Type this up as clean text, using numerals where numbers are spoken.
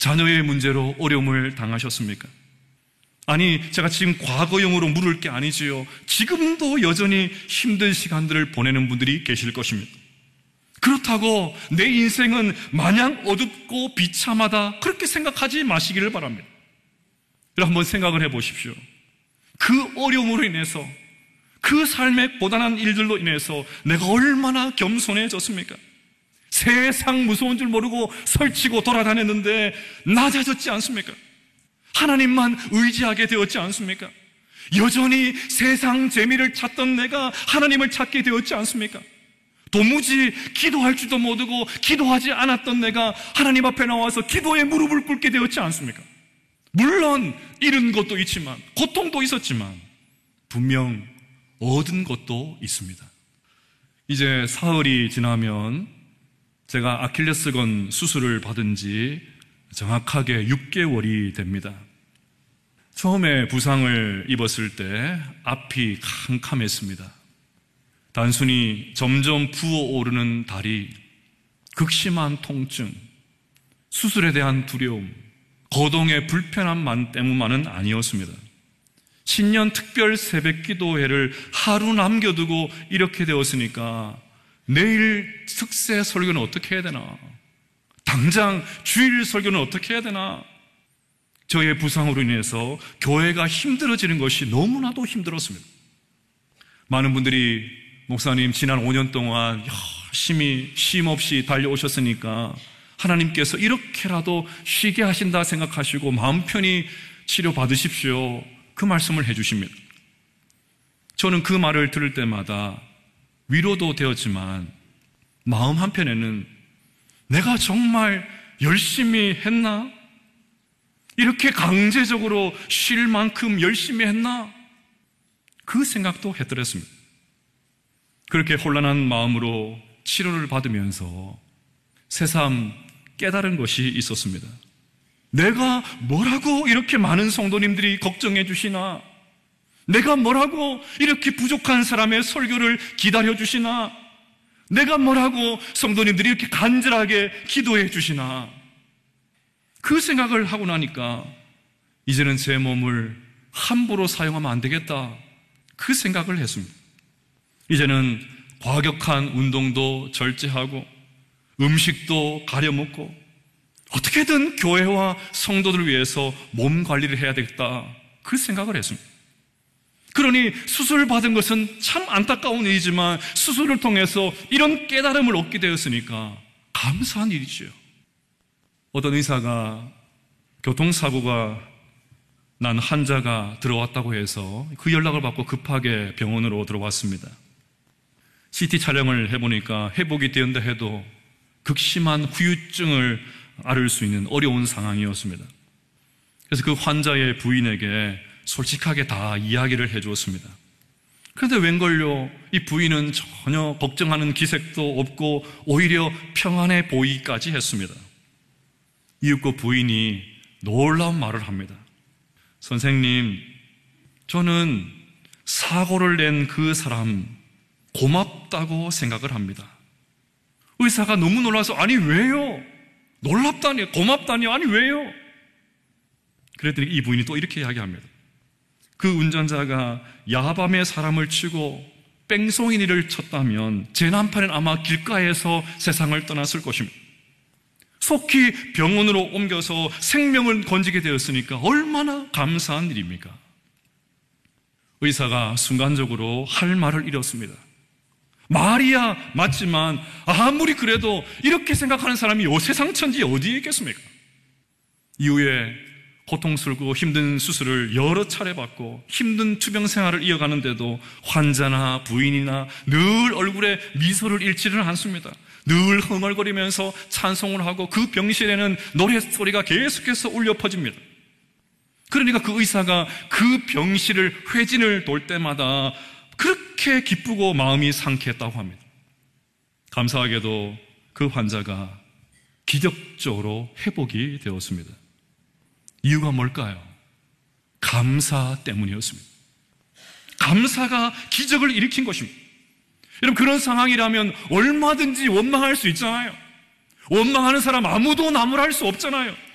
자녀의 문제로 어려움을 당하셨습니까? 아니, 제가 지금 과거형으로 물을 게 아니지요. 지금도 여전히 힘든 시간들을 보내는 분들이 계실 것입니다. 그렇다고 내 인생은 마냥 어둡고 비참하다, 그렇게 생각하지 마시기를 바랍니다. 여러분, 한번 생각을 해보십시오. 그 어려움으로 인해서, 그 삶의 고단한 일들로 인해서 내가 얼마나 겸손해졌습니까? 세상 무서운 줄 모르고 설치고 돌아다녔는데 낮아졌지 않습니까? 하나님만 의지하게 되었지 않습니까? 여전히 세상 재미를 찾던 내가 하나님을 찾게 되었지 않습니까? 도무지 기도할 줄도 모르고 기도하지 않았던 내가 하나님 앞에 나와서 기도에 무릎을 꿇게 되었지 않습니까? 물론 잃은 것도 있지만, 고통도 있었지만 분명 얻은 것도 있습니다. 이제 사흘이 지나면 제가 아킬레스건 수술을 받은 지 정확하게 6개월이 됩니다. 처음에 부상을 입었을 때 앞이 캄캄했습니다. 단순히 점점 부어오르는 다리, 극심한 통증, 수술에 대한 두려움, 거동의 불편함만 때문만은 아니었습니다. 신년 특별 새벽 기도회를 하루 남겨두고 이렇게 되었으니까 내일 특세 설교는 어떻게 해야 되나? 당장 주일 설교는 어떻게 해야 되나? 저의 부상으로 인해서 교회가 힘들어지는 것이 너무나도 힘들었습니다. 많은 분들이 목사님 지난 5년 동안 열심히 쉼없이 달려오셨으니까 하나님께서 이렇게라도 쉬게 하신다 생각하시고 마음 편히 치료받으십시오, 그 말씀을 해주십니다. 저는 그 말을 들을 때마다 위로도 되었지만 마음 한편에는 내가 정말 열심히 했나? 이렇게 강제적으로 쉴 만큼 열심히 했나? 그 생각도 했더랬습니다. 그렇게 혼란한 마음으로 치료를 받으면서 새삼 깨달은 것이 있었습니다. 내가 뭐라고 이렇게 많은 성도님들이 걱정해 주시나? 내가 뭐라고 이렇게 부족한 사람의 설교를 기다려 주시나? 내가 뭐라고 성도님들이 이렇게 간절하게 기도해 주시나? 그 생각을 하고 나니까 이제는 제 몸을 함부로 사용하면 안 되겠다, 그 생각을 했습니다. 이제는 과격한 운동도 절제하고 음식도 가려 먹고 어떻게든 교회와 성도들을 위해서 몸 관리를 해야 되겠다, 그 생각을 했습니다. 그러니 수술을 받은 것은 참 안타까운 일이지만 수술을 통해서 이런 깨달음을 얻게 되었으니까 감사한 일이지요. 어떤 의사가 교통사고가 난 환자가 들어왔다고 해서 그 연락을 받고 급하게 병원으로 들어왔습니다. CT 촬영을 해보니까 회복이 되었다 해도 극심한 후유증을 앓을 수 있는 어려운 상황이었습니다. 그래서 그 환자의 부인에게 솔직하게 다 이야기를 해주었습니다. 그런데 웬걸요, 이 부인은 전혀 걱정하는 기색도 없고 오히려 평안해 보이기까지 했습니다. 이윽고 부인이 놀라운 말을 합니다. 선생님, 저는 사고를 낸 그 사람 고맙다고 생각을 합니다. 의사가 너무 놀라서, 아니 왜요? 놀랍다니, 고맙다니, 아니 왜요? 그랬더니 이 부인이 또 이렇게 이야기합니다. 그 운전자가 야밤에 사람을 치고 뺑소니를 쳤다면 제 남편은 아마 길가에서 세상을 떠났을 것입니다. 속히 병원으로 옮겨서 생명을 건지게 되었으니까 얼마나 감사한 일입니까? 의사가 순간적으로 할 말을 잃었습니다. 말이야 맞지만 아무리 그래도 이렇게 생각하는 사람이 요 세상 천지 어디에 있겠습니까? 이후에 고통스럽고 힘든 수술을 여러 차례 받고 힘든 투병 생활을 이어가는데도 환자나 부인이나 늘 얼굴에 미소를 잃지는 않습니다. 늘 흥얼거리면서 찬송을 하고 그 병실에는 노랫소리가 계속해서 울려 퍼집니다. 그러니까 그 의사가 그 병실을 회진을 돌 때마다 그렇게 기쁘고 마음이 상쾌했다고 합니다. 감사하게도 그 환자가 기적적으로 회복이 되었습니다. 이유가 뭘까요? 감사 때문이었습니다. 감사가 기적을 일으킨 것입니다. 여러분, 그런 상황이라면 얼마든지 원망할 수 있잖아요. 원망하는 사람 아무도 나무랄 수 없잖아요.